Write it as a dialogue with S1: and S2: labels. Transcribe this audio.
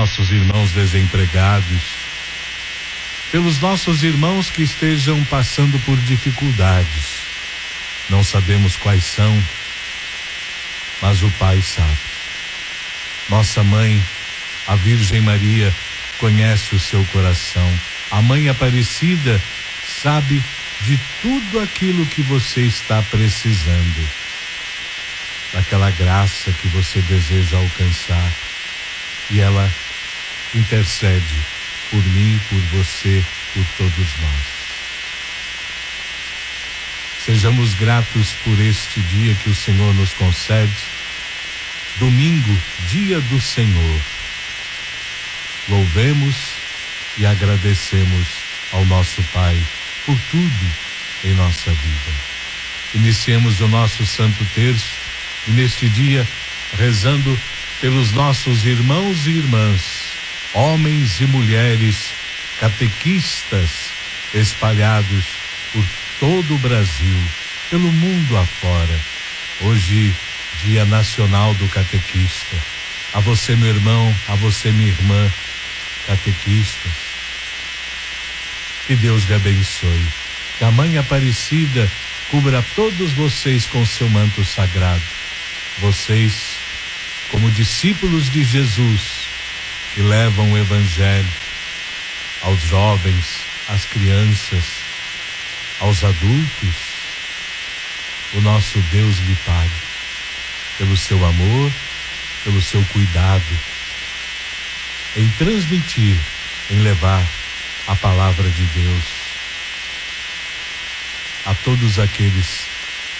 S1: nossos irmãos desempregados, pelos nossos irmãos que estejam passando por dificuldades. Não sabemos quais são, mas o Pai sabe. Nossa mãe, a Virgem Maria, conhece o seu coração. A Mãe Aparecida sabe de tudo aquilo que você está precisando, daquela graça que você deseja alcançar, e ela intercede por mim, por você, por todos nós. Sejamos gratos por este dia que o Senhor nos concede, domingo, dia do Senhor. Louvemos e agradecemos ao nosso Pai por tudo em nossa vida. Iniciemos o nosso Santo Terço e neste dia rezando pelos nossos irmãos e irmãs, homens e mulheres catequistas espalhados por todo o Brasil, pelo mundo afora. Hoje, Dia Nacional do Catequista. A você, meu irmão, a você, minha irmã, catequistas, que Deus lhe abençoe. Que a Mãe Aparecida cubra todos vocês com seu manto sagrado. Vocês, como discípulos de Jesus, que levam o Evangelho aos jovens, às crianças, aos adultos, o nosso Deus lhe pague pelo seu amor, pelo seu cuidado, em transmitir, em levar a palavra de Deus a todos aqueles